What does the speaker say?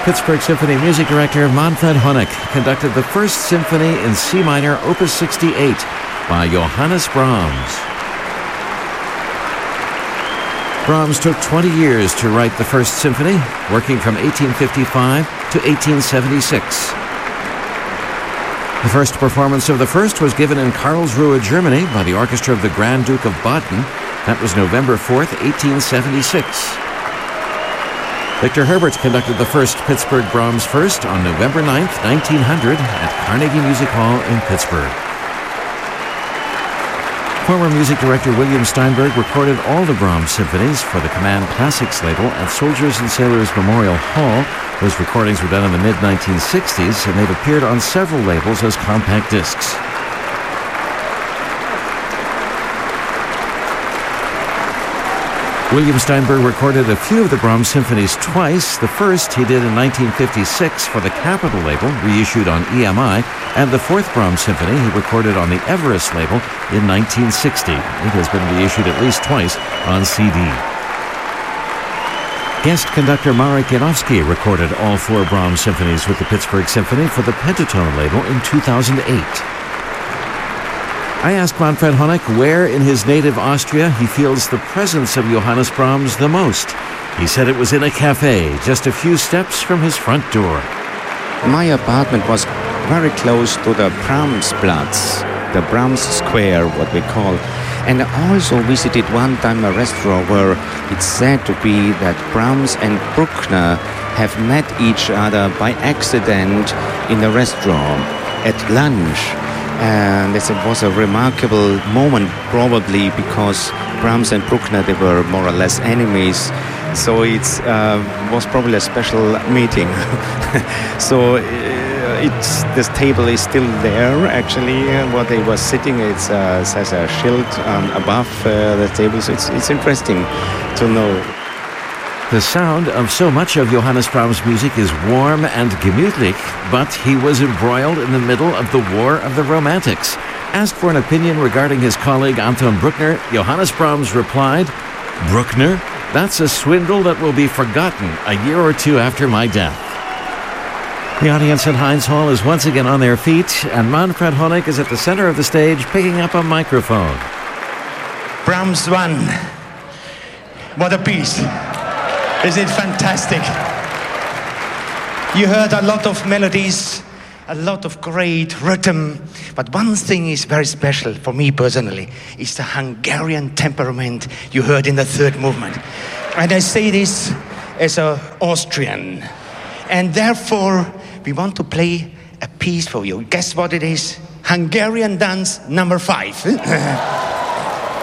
Pittsburgh Symphony music director Manfred Honeck conducted the first symphony in C minor, Opus 68, by Johannes Brahms. Brahms took 20 years to write the first symphony, working from 1855 to 1876. The first performance of the first was given in Karlsruhe, Germany by the orchestra of the Grand Duke of Baden. That was November 4th, 1876. Victor Herbert conducted the first Pittsburgh Brahms First on November 9th, 1900 at Carnegie Music Hall in Pittsburgh. Former music director William Steinberg recorded all the Brahms symphonies for the Command Classics label at Soldiers and Sailors Memorial Hall. Those recordings were done in the mid-1960s, and they've appeared on several labels as compact discs. William Steinberg recorded a few of the Brahms symphonies twice. The first he did in 1956 for the Capitol label, reissued on EMI, and the fourth Brahms symphony he recorded on the Everest label in 1960. It has been reissued at least twice on CD. Guest conductor Marek Janowski recorded all four Brahms symphonies with the Pittsburgh Symphony for the Pentatone label in 2008. I asked Manfred Honeck where in his native Austria he feels the presence of Johannes Brahms the most. He said it was in a cafe just a few steps from his front door. My apartment was very close to the Brahmsplatz, the Brahms Square, what we call. And I also visited one time a restaurant where it's said to be that Brahms and Bruckner have met each other by accident in the restaurant at lunch. And it was a remarkable moment, probably because Brahms and Bruckner, they were more or less enemies. So it was probably a special meeting. So this table is still there, actually, where they were sitting. It says a shield above the table, so it's interesting to know. The sound of so much of Johannes Brahms' music is warm and gemütlich, but he was embroiled in the middle of the War of the Romantics. Asked for an opinion regarding his colleague Anton Bruckner, Johannes Brahms replied, "Bruckner? That's a swindle that will be forgotten a year or two after my death." The audience at Heinz Hall is once again on their feet, and Manfred Honeck is at the center of the stage picking up a microphone. Brahms 1. What a piece. Is it fantastic? You heard a lot of melodies, a lot of great rhythm, but one thing is very special for me personally, is the Hungarian temperament you heard in the third movement. And I say this as an Austrian, and therefore we want to play a piece for you. Guess what it is? Hungarian dance number 5.